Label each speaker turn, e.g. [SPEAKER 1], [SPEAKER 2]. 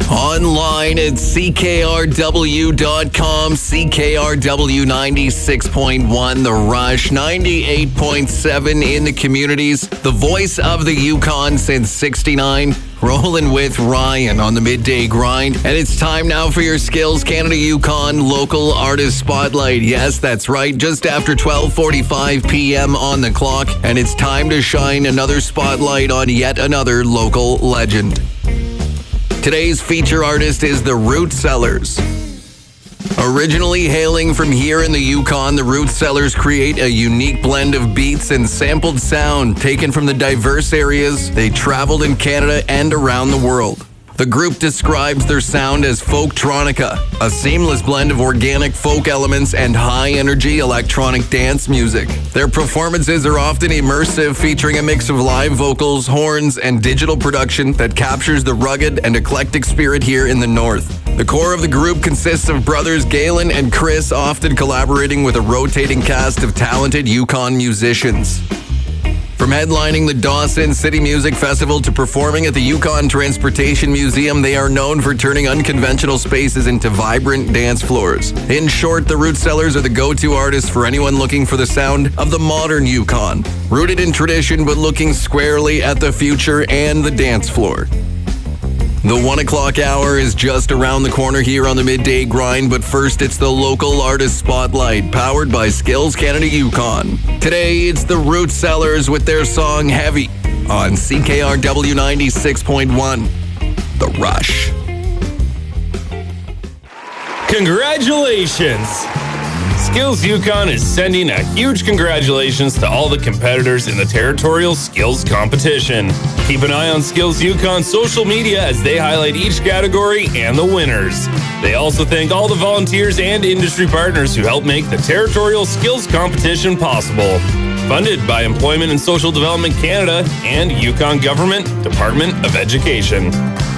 [SPEAKER 1] Online at CKRW.com, CKRW 96.1, The Rush, 98.7 in the communities. The voice of the Yukon since 69. Rolling with Ryan on the midday grind. And it's time now for your Skills Canada Yukon Local Artist Spotlight. Yes, that's right. Just after 12:45 p.m. on the clock. And it's time to shine another spotlight on yet another local legend. Today's feature artist is the Root Cellars. Originally hailing from here in the Yukon, the Root Cellars create a unique blend of beats and sampled sound taken from the diverse areas they traveled in Canada and around the world. The group describes their sound as folktronica, a seamless blend of organic folk elements and high-energy electronic dance music. Their performances are often immersive, featuring a mix of live vocals, horns, and digital production that captures the rugged and eclectic spirit here in the north. The core of the group consists of brothers Galen and Chris, often collaborating with a rotating cast of talented Yukon musicians. From headlining the Dawson City Music Festival to performing at the Yukon Transportation Museum, they are known for turning unconventional spaces into vibrant dance floors. In short, the Root Cellars are the go-to artists for anyone looking for the sound of the modern Yukon, rooted in tradition but looking squarely at the future and the dance floor. The 1 o'clock hour is just around the corner here on the Midday Grind, but first it's the Local Artist Spotlight, powered by Skills Canada Yukon. Today it's the Root Cellars with their song Heavy on CKRW 96.1, The Rush.
[SPEAKER 2] Congratulations! Skills Yukon is sending a huge congratulations to all the competitors in the Territorial Skills Competition. Keep an eye on Skills Yukon's social media as they highlight each category and the winners. They also thank all the volunteers and industry partners who help make the Territorial Skills Competition possible. Funded by Employment and Social Development Canada and Yukon Government Department of Education.